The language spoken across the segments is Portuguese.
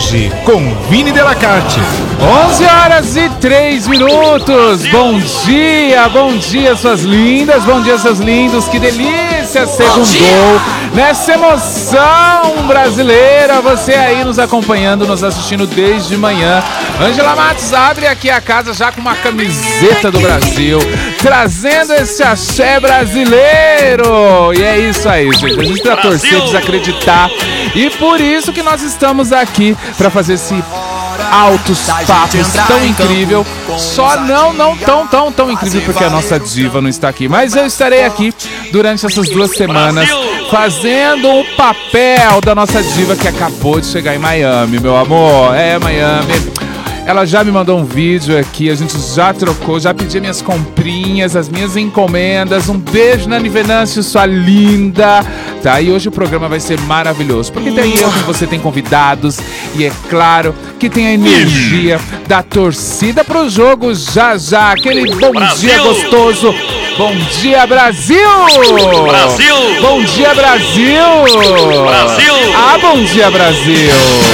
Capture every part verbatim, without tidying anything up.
Hoje, com Vini Delacarte. onze horas e três minutos. Bom dia, bom dia, suas lindas. Bom dia, seus lindos. Que delícia, segundou. Nessa emoção brasileira, você aí nos acompanhando, nos assistindo desde manhã. Ângela Matos abre aqui a casa já com uma camiseta do Brasil, trazendo esse axé brasileiro. E é isso aí, gente. A gente vai torcer, desacreditar. E por isso que nós estamos aqui para fazer esse altos papos tão incrível. Só não, não tão, tão, tão incrível porque a nossa diva não está aqui. Mas eu estarei aqui durante essas duas semanas fazendo o papel da nossa diva que acabou de chegar em Miami, meu amor. É, Miami. Ela já me mandou um vídeo aqui, a gente já trocou, já pedi minhas comprinhas, as minhas encomendas. Um beijo, Nani Venâncio, sua linda. Tá, e hoje o programa vai ser maravilhoso, porque tem eu, você tem convidados e é claro que tem a energia da torcida pro jogo já já. Aquele bom Brasil. Dia gostoso. Bom dia, Brasil! Brasil! Bom dia, Brasil! Brasil! Ah, bom dia, Brasil!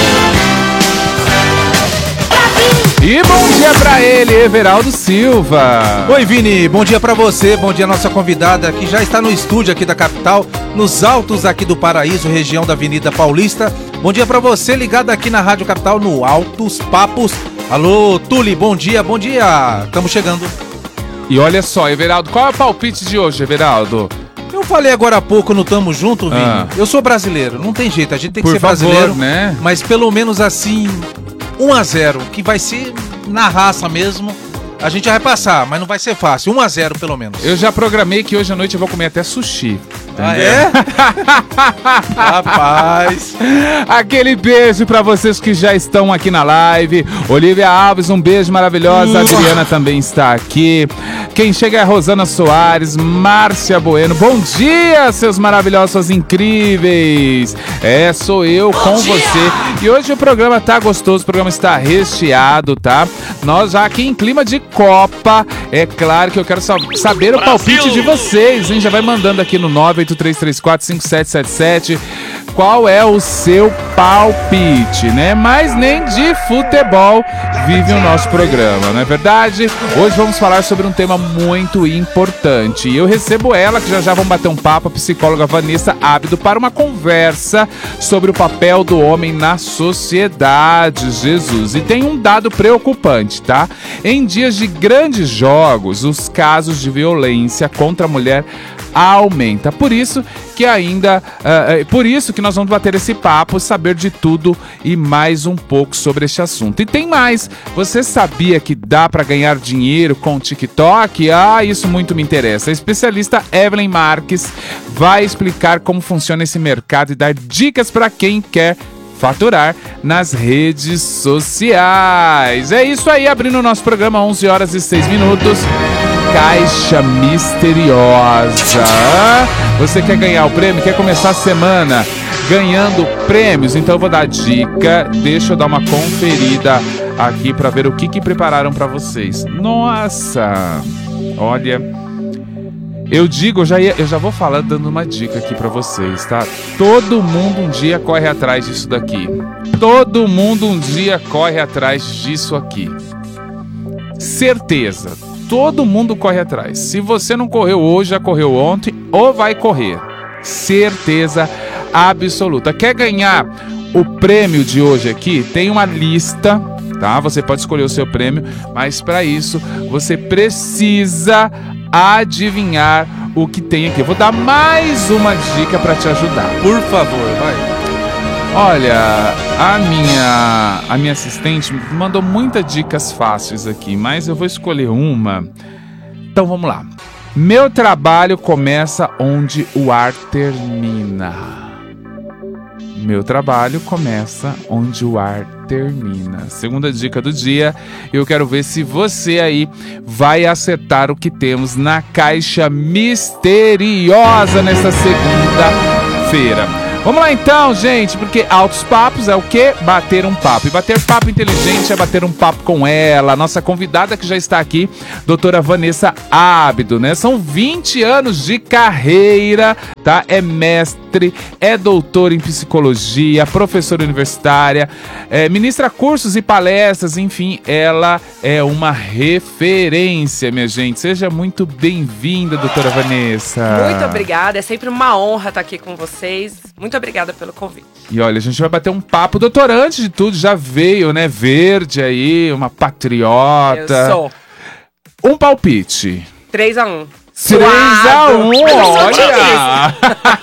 E bom dia pra ele, Everaldo Silva. Oi, Vini, bom dia pra você, bom dia nossa convidada que já está no estúdio aqui da capital, nos altos aqui do Paraíso, região da Avenida Paulista. Bom dia pra você ligado aqui na Rádio Capital no Altos Papos. Alô, Tuli, bom dia, bom dia, estamos chegando. E olha só, Everaldo, qual é o palpite de hoje, Everaldo? Eu falei agora há pouco no Tamo Junto, Vini, ah. eu sou brasileiro, não tem jeito, a gente tem que Por ser favor, brasileiro, né? Mas pelo menos assim... um a zero, que vai ser na raça mesmo. A gente vai passar, mas não vai ser fácil. um a zero pelo menos. Eu já programei que hoje à noite eu vou comer até sushi. Ah, é? Rapaz. Aquele beijo pra vocês que já estão aqui na live. Olivia Alves, um beijo maravilhosa. A Adriana também está aqui. Quem chega é a Rosana Soares, Márcia Bueno. Bom dia, seus maravilhosos, seus incríveis. É, sou eu Bom com dia. Você. E hoje o programa tá gostoso, o programa está recheado, tá? Nós já aqui em clima de Copa. É claro que eu quero saber o Brasil. Palpite de vocês, hein? Já vai mandando aqui no nove oito três três quatro cinco sete sete sete qual é o seu palpite, né? Mas nem de futebol vive o nosso programa, não é verdade? Hoje vamos falar sobre um tema muito importante. E eu recebo ela, que já já vamos bater um papo, a psicóloga Vanessa Ábido, para uma conversa sobre o papel do homem na sociedade, Jesus. E tem um dado preocupante, tá? Em dias de grandes jogos, os casos de violência contra a mulher aumenta. Por isso que ainda, uh, por isso que nós vamos bater esse papo, saber de tudo e mais um pouco sobre este assunto. E tem mais, você sabia que dá para ganhar dinheiro com o TikTok? Ah, isso muito me interessa. A especialista Evelyn Marques vai explicar como funciona esse mercado e dar dicas para quem quer faturar nas redes sociais. É isso aí, abrindo o nosso programa, onze horas e seis minutos. Caixa Misteriosa. Você quer ganhar o prêmio? Quer começar a semana ganhando prêmios? Então eu vou dar dica. Deixa eu dar uma conferida aqui para ver o que, que prepararam para vocês. Nossa! Olha, eu digo, eu já, ia, eu já vou falar dando uma dica aqui para vocês, tá? Todo mundo um dia corre atrás disso daqui. Todo mundo um dia corre atrás disso aqui. Certeza. Todo mundo corre atrás. Se você não correu hoje, já correu ontem ou vai correr. Certeza absoluta. Quer ganhar o prêmio de hoje aqui? Tem uma lista, tá? Você pode escolher o seu prêmio, mas para isso você precisa adivinhar o que tem aqui. Eu vou dar mais uma dica para te ajudar. Por favor, vai. Olha, a minha, a minha assistente mandou muitas dicas fáceis aqui, mas eu vou escolher uma. Então vamos lá. Meu trabalho começa onde o ar termina. Meu trabalho começa onde o ar termina. Segunda dica do dia, eu quero ver se você aí vai acertar o que temos na Caixa Misteriosa nesta segunda-feira. Vamos lá então, gente, porque altos papos é o quê? Bater um papo. E bater papo inteligente é bater um papo com ela, nossa convidada que já está aqui, doutora Vanessa Ábido, né? São vinte anos de carreira, tá? É mestre mestre, é doutora em psicologia, professora universitária, é, ministra cursos e palestras, enfim, ela é uma referência, minha gente. Seja muito bem-vinda, doutora Vanessa. Muito obrigada, é sempre uma honra estar aqui com vocês. Muito obrigada pelo convite. E olha, a gente vai bater um papo. Doutora, antes de tudo, já veio, né, verde aí, uma patriota. Eu sou. Um palpite. três a um. três a um, olha!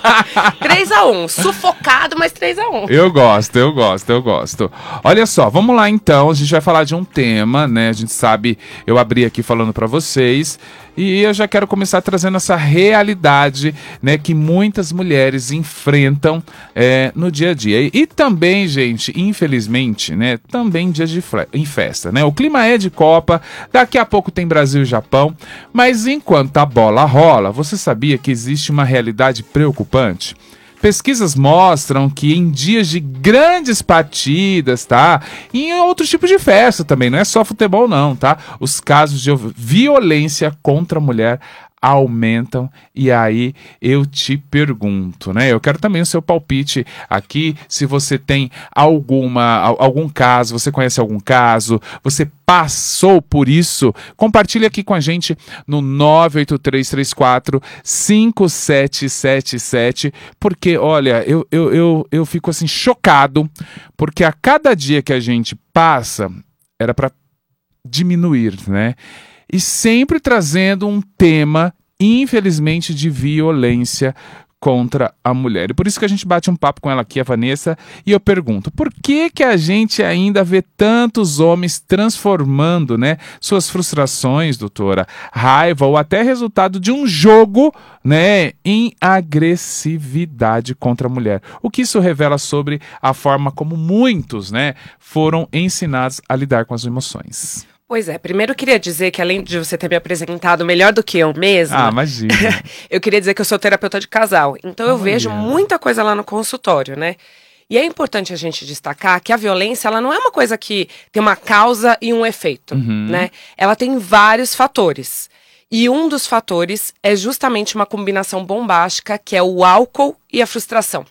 três a um, sufocado, mas três a um. Eu gosto, eu gosto, eu gosto. Olha só, vamos lá então, a gente vai falar de um tema, né? A gente sabe, eu abri aqui falando pra vocês e eu já quero começar trazendo essa realidade, né, que muitas mulheres enfrentam é, no dia a dia. E, e também, gente, infelizmente, né, também dias de em festa, né? O clima é de Copa, daqui a pouco tem Brasil e Japão, mas enquanto a bola rola, você sabia que existe uma realidade preocupante? Pesquisas mostram que em dias de grandes partidas, tá? E em outros tipos de festa também, não é só futebol não, tá? Os casos de violência contra a mulher aumentam. E aí eu te pergunto, né? Eu quero também o seu palpite aqui, se você tem alguma, algum caso, você conhece algum caso, você passou por isso, compartilhe aqui com a gente no nove oito três três quatro cinco sete sete sete, porque olha, eu, eu, eu, eu fico assim chocado, porque a cada dia que a gente passa, era para diminuir, né? E sempre trazendo um tema, infelizmente, de violência contra a mulher. E por isso que a gente bate um papo com ela aqui, a Vanessa, e eu pergunto, por que que a gente ainda vê tantos homens transformando, né, suas frustrações, doutora, raiva ou até resultado de um jogo, né, em agressividade contra a mulher? O que isso revela sobre a forma como muitos, né, foram ensinados a lidar com as emoções? Pois é, primeiro eu queria dizer que além de você ter me apresentado melhor do que eu mesma... Ah, imagina. Eu queria dizer que eu sou terapeuta de casal, então eu Olha. vejo muita coisa lá no consultório, né? E é importante a gente destacar que a violência, ela não é uma coisa que tem uma causa e um efeito, Uhum. né? Ela tem vários fatores. E um dos fatores é justamente uma combinação bombástica, que é o álcool e a frustração.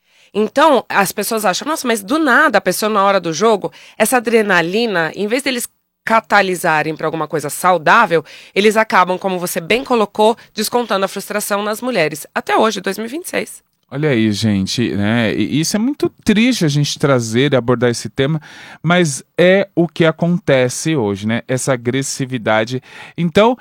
Então, as pessoas acham, nossa, mas do nada a pessoa na hora do jogo, essa adrenalina, em vez deles catalisarem para alguma coisa saudável, eles acabam, como você bem colocou, descontando a frustração nas mulheres. Até hoje, dois mil e vinte e seis. Olha aí, gente, né? E isso é muito triste a gente trazer e abordar esse tema, mas é o que acontece hoje, né? Essa agressividade. Então,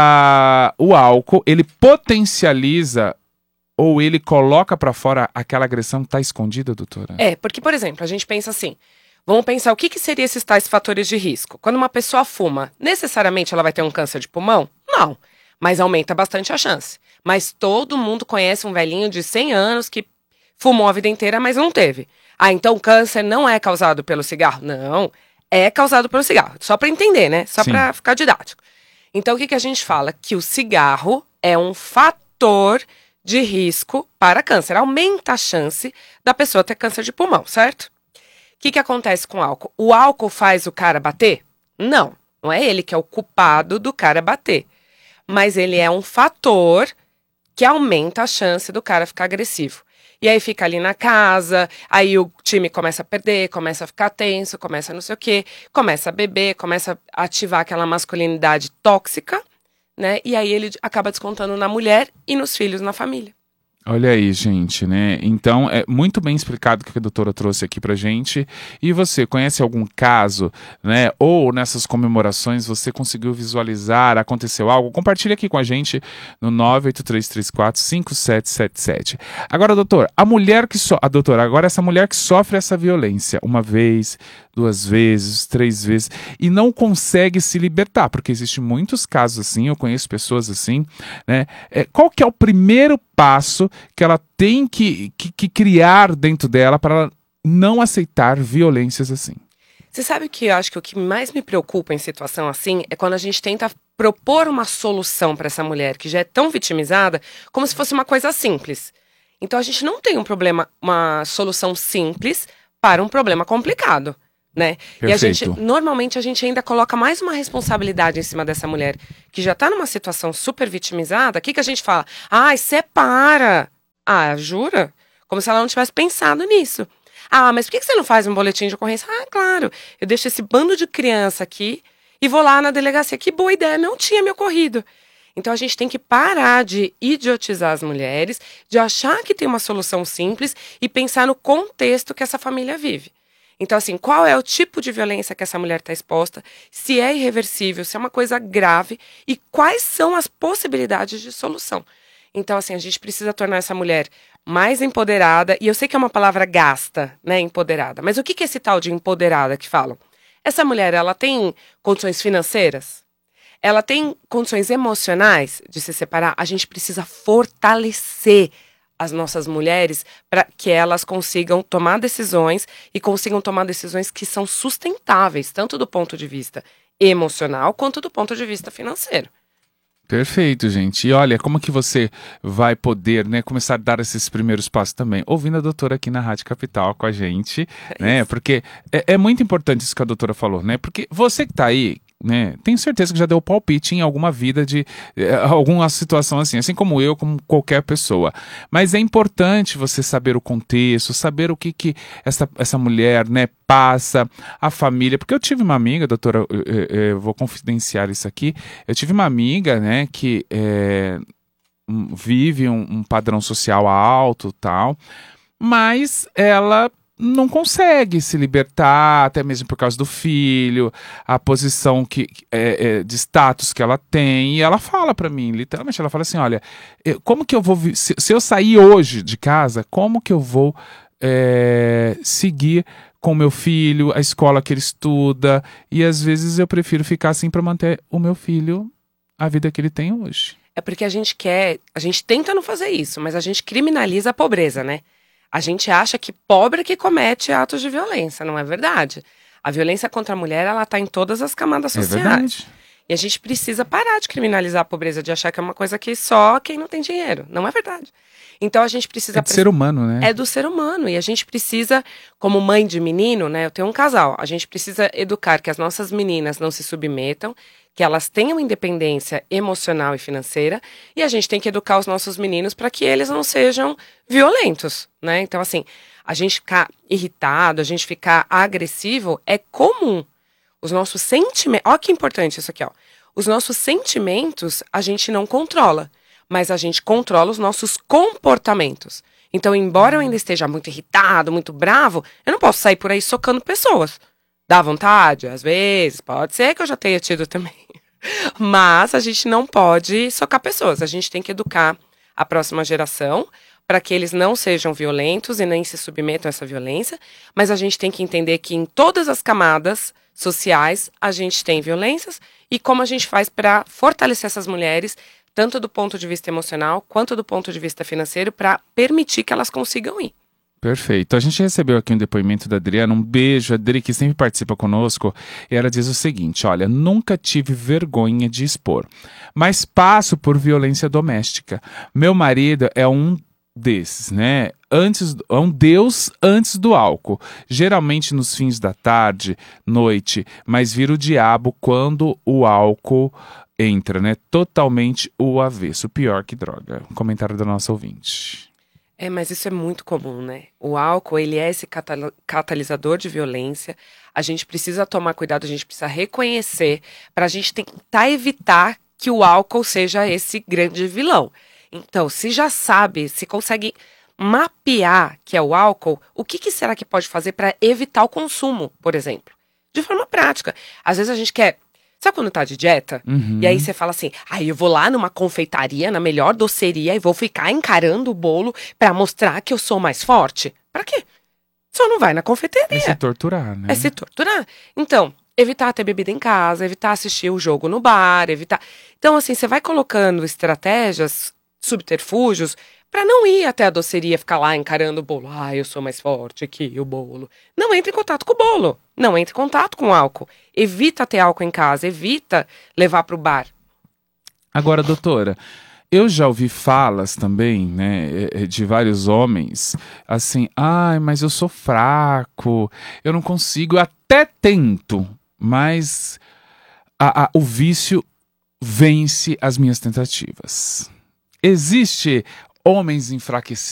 a, o álcool, ele potencializa ou ele coloca para fora aquela agressão que está escondida, doutora? É, porque, por exemplo, a gente pensa assim, vamos pensar o que, que seriam esses tais fatores de risco. Quando uma pessoa fuma, necessariamente ela vai ter um câncer de pulmão? Não, mas aumenta bastante a chance. Mas todo mundo conhece um velhinho de cem anos que fumou a vida inteira, mas não teve. Ah, então câncer não é causado pelo cigarro? Não, é causado pelo cigarro. Só para entender, né? Só para ficar didático. Então o que, que a gente fala? Que o cigarro é um fator de risco para câncer. Aumenta a chance da pessoa ter câncer de pulmão, certo? O que, que acontece com o álcool? O álcool faz o cara bater? Não, não é ele que é o culpado do cara bater. Mas ele é um fator que aumenta a chance do cara ficar agressivo. E aí fica ali na casa, aí o time começa a perder, começa a ficar tenso, começa não sei o quê, começa a beber, começa a ativar aquela masculinidade tóxica, né? E aí ele acaba descontando na mulher e nos filhos, na família. Olha aí, gente, né? Então, é muito bem explicado o que a doutora trouxe aqui pra gente. E você, conhece algum caso, né? Ou nessas comemorações você conseguiu visualizar, aconteceu algo? Compartilha aqui com a gente no nove oito três três quatro cinco sete sete sete. Agora, doutor, a mulher que so... a doutora, agora essa mulher que sofre essa violência uma vez, duas vezes, três vezes, e não consegue se libertar, porque existem muitos casos assim, eu conheço pessoas assim, né? É, qual que é o primeiro passo que ela tem que, que, que criar dentro dela para ela não aceitar violências assim? Você sabe que eu acho que o que mais me preocupa em situação assim é quando a gente tenta propor uma solução para essa mulher que já é tão vitimizada, como se fosse uma coisa simples. Então a gente não tem um problema, uma solução simples para um problema complicado, né? Perfeito. E a gente, normalmente a gente ainda coloca mais uma responsabilidade em cima dessa mulher que já tá numa situação super vitimizada. O que que a gente fala? Ai, separa. Ah, jura? Como se ela não tivesse pensado nisso. Ah, mas por que você não faz um boletim de ocorrência? Ah, claro, eu deixo esse bando de criança aqui e vou lá na delegacia. Que boa ideia, não tinha me ocorrido. Então a gente tem que parar de idiotizar as mulheres, de achar que tem uma solução simples e pensar no contexto que essa família vive. Então, assim, qual é o tipo de violência que essa mulher está exposta, se é irreversível, se é uma coisa grave e quais são as possibilidades de solução. Então, assim, a gente precisa tornar essa mulher mais empoderada, e eu sei que é uma palavra gasta, né, empoderada, mas o que é esse tal de empoderada que falam? Essa mulher, ela tem condições financeiras? Ela tem condições emocionais de se separar? A gente precisa fortalecer as nossas mulheres para que elas consigam tomar decisões e consigam tomar decisões que são sustentáveis, tanto do ponto de vista emocional quanto do ponto de vista financeiro. Perfeito, gente. E olha, como que você vai poder, né, começar a dar esses primeiros passos também? Ouvindo a doutora aqui na Rádio Capital com a gente, é né? Isso. Porque é, é muito importante isso que a doutora falou, né? Porque você que tá aí, né, tenho certeza que já deu palpite em alguma vida de eh, alguma situação assim, assim como eu, como qualquer pessoa. Mas é importante você saber o contexto, saber o que que essa, essa mulher, né, passa, a família. Porque eu tive uma amiga, doutora, eu, eu, eu vou confidenciar isso aqui, eu tive uma amiga, né, que é, vive um, um padrão social alto, tal, mas ela não consegue se libertar, até mesmo por causa do filho, a posição que, é, é, de status que ela tem, e ela fala pra mim, literalmente, ela fala assim, olha, eu, como que eu vou, se, se eu sair hoje de casa, como que eu vou é, seguir com o meu filho, a escola que ele estuda, e às vezes eu prefiro ficar assim pra manter o meu filho, a vida que ele tem hoje. É porque a gente quer, a gente tenta não fazer isso, mas a gente criminaliza a pobreza, né? A gente acha que pobre é que comete atos de violência, não é verdade. A violência contra a mulher, ela tá em todas as camadas sociais. É verdade. E a gente precisa parar de criminalizar a pobreza, de achar que é uma coisa que só quem não tem dinheiro. Não é verdade. Então a gente precisa... É do ser humano, né? É do ser humano. E a gente precisa, como mãe de menino, né? Eu tenho um casal. A gente precisa educar que as nossas meninas não se submetam, que elas tenham independência emocional e financeira, e a gente tem que educar os nossos meninos para que eles não sejam violentos, né? Então, assim, a gente ficar irritado, a gente ficar agressivo é comum. Os nossos sentimentos... Olha que importante isso aqui, ó. Os nossos sentimentos a gente não controla, mas a gente controla os nossos comportamentos. Então, embora eu ainda esteja muito irritado, muito bravo, eu não posso sair por aí socando pessoas. Dá vontade? Às vezes, pode ser que eu já tenha tido também. Mas a gente não pode socar pessoas. A gente tem que educar a próxima geração para que eles não sejam violentos e nem se submetam a essa violência. Mas a gente tem que entender que em todas as camadas sociais a gente tem violências e como a gente faz para fortalecer essas mulheres, tanto do ponto de vista emocional quanto do ponto de vista financeiro, para permitir que elas consigam ir. Perfeito. A gente recebeu aqui um depoimento da Adriana, um beijo, a Adri que sempre participa conosco, e ela diz o seguinte, olha, nunca tive vergonha de expor, mas passo por violência doméstica. Meu marido é um desses, né? Antes, é um deus antes do álcool, geralmente nos fins da tarde, noite, mas vira o diabo quando o álcool entra, né? Totalmente o avesso, pior que droga. Comentário da nossa ouvinte. É, mas isso é muito comum, né? O álcool, ele é esse catal- catalisador de violência. A gente precisa tomar cuidado, a gente precisa reconhecer para a gente tentar evitar que o álcool seja esse grande vilão. Então, se já sabe, se consegue mapear que é o álcool, o que, que será que pode fazer para evitar o consumo, por exemplo? De forma prática. Às vezes a gente quer... Sabe quando tá de dieta? Uhum. E aí você fala assim, aí ah, eu vou lá numa confeitaria, na melhor doceria, e vou ficar encarando o bolo pra mostrar que eu sou mais forte? Pra quê? Só não vai na confeitaria. É se torturar, né? É se torturar. Então, evitar ter bebida em casa, evitar assistir o jogo no bar, evitar... Então, assim, você vai colocando estratégias, subterfúgios, pra não ir até a doceria, ficar lá encarando o bolo. Ah, eu sou mais forte que o bolo. Não entre em contato com o bolo. Não entre em contato com o álcool. Evita ter álcool em casa. Evita levar pro bar. Agora, doutora, eu já ouvi falas também, né, de vários homens, assim, ai, mas eu sou fraco, eu não consigo, eu até tento, mas a, a, o vício vence as minhas tentativas. Existe homens enfraquecidos